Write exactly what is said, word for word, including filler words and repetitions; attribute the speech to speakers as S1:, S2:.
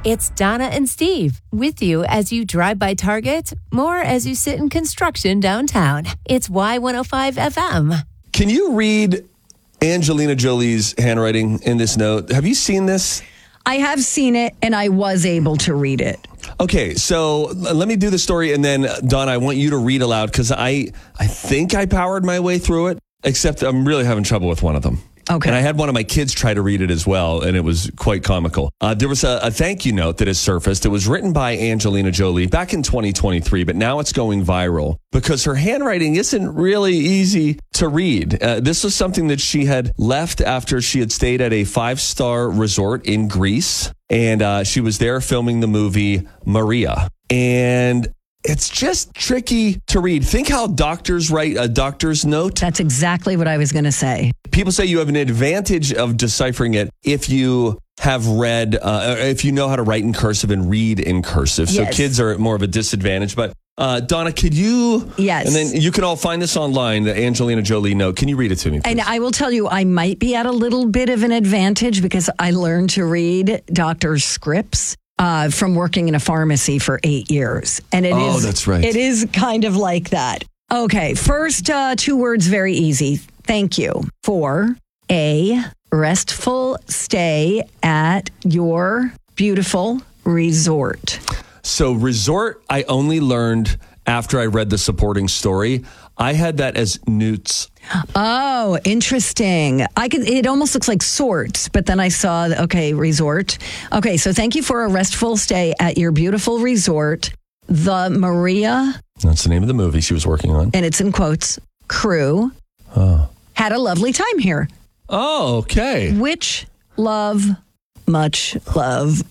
S1: It's Donna and Steve with you as you drive by Target, more as you sit in construction downtown. It's Y one oh five F M.
S2: Can you read Angelina Jolie's handwriting in this note? Have you seen this?
S3: I have seen it, and I was able to read it.
S2: Okay, so let me do the story, and then, Donna, I want you to read aloud, because I, I think I powered my way through it, except I'm really having trouble with one of them.
S3: Okay.
S2: And I had one of my kids try to read it as well, and it was quite comical. Uh, there was a, a thank you note that has surfaced. It was written by Angelina Jolie back in twenty twenty-three, but now it's going viral because her handwriting isn't really easy to read. Uh, this was something that she had left after she had stayed at a five-star resort in Greece, and uh, she was there filming the movie Maria. And it's just tricky to read. Think how doctors write a doctor's note.
S3: That's exactly what I was going to say.
S2: People say you have an advantage of deciphering it if you have read, uh, if you know how to write in cursive and read in cursive. So
S3: Yes.
S2: kids are at more of a disadvantage. But uh, Donna, could you?
S3: Yes.
S2: And then you can all find this online, the Angelina Jolie note. Can you read it to me, please?
S3: And I will tell you, I might be at a little bit of an advantage because I learned to read doctor's scripts uh, from working in a pharmacy for eight years. And it
S2: Oh,
S3: is,
S2: that's right.
S3: It is kind of like that. Okay, first uh, two words, very easy. Thank you for a restful stay at your beautiful resort.
S2: So resort, I only learned after I read the supporting story. I had that as newts.
S3: Oh, interesting. I could. It almost looks like sorts, but then I saw, okay, resort. Okay, so thank you for a restful stay at your beautiful resort, the Maria,
S2: That's the name of the movie she was working on.
S3: and it's in quotes, crew,
S2: Oh,
S3: had a lovely time here.
S2: oh okay.
S3: Which love, much love